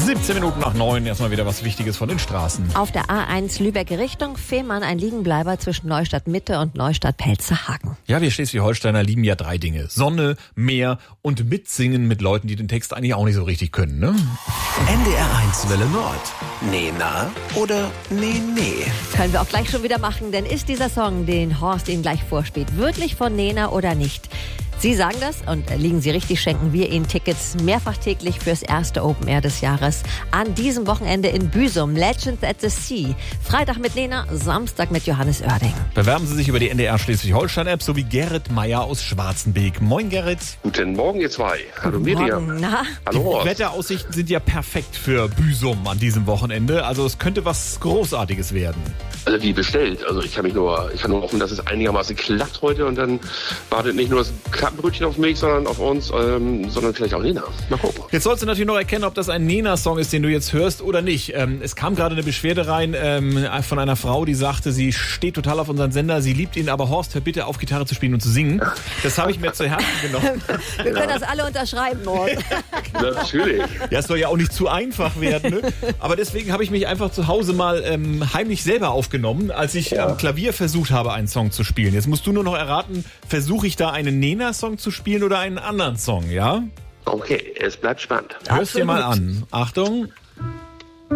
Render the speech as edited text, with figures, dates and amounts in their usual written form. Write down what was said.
17 Minuten nach 9. Erstmal wieder was Wichtiges von den Straßen. Auf der A1 Lübeck Richtung Fehmarn ein Liegenbleiber zwischen Neustadt Mitte und Neustadt Pelzerhagen. Ja, wir Schleswig-Holsteiner lieben ja 3 Dinge. Sonne, Meer und mitsingen mit Leuten, die den Text eigentlich auch nicht so richtig können, ne? NDR 1 Welle Nord. Nee, na oder nee, nee. Können wir auch gleich schon wieder machen, denn ist dieser Song, den Horst Ihnen gleich vorspielt, wirklich von Nena oder nicht? Sie sagen das und liegen Sie richtig, schenken wir Ihnen Tickets mehrfach täglich fürs erste Open Air des Jahres. An diesem Wochenende in Büsum, Legends at the Sea. Freitag mit Nena, Samstag mit Johannes Oerding. Bewerben Sie sich über die NDR Schleswig-Holstein-App sowie Gerrit Meier aus Schwarzenbeek. Moin Gerrit. Guten Morgen, ihr zwei. Hallo Miriam. Morgen, na? Hallo Horst. Wetteraussichten sind ja perfekt für Büsum an diesem Wochenende. Also es könnte was Großartiges werden. Also wie bestellt. Also ich kann nur hoffen, dass es einigermaßen klappt heute und dann wartet nicht nur das Klappenbrötchen auf mich, sondern auf uns, sondern vielleicht auch Nena. Mal gucken. Jetzt sollst du natürlich noch erkennen, ob das ein Nena-Song ist, den du jetzt hörst oder nicht. Es kam gerade eine Beschwerde rein von einer Frau, die sagte, sie steht total auf unseren Sender, sie liebt ihn, aber Horst, hör bitte auf, Gitarre zu spielen und zu singen. Das habe ich mir zu Herzen genommen. Wir können das alle unterschreiben, Horst. Natürlich. Ja, es soll ja auch nicht zu einfach werden, ne? Aber deswegen habe ich mich einfach zu Hause mal heimlich selber aufgenommen, als ich am Klavier versucht habe, einen Song zu spielen. Jetzt musst du nur noch erraten, versuche ich da einen Nena-Song zu spielen oder einen anderen Song, ja? Okay, es bleibt spannend. Hörst dir mal an. Achtung.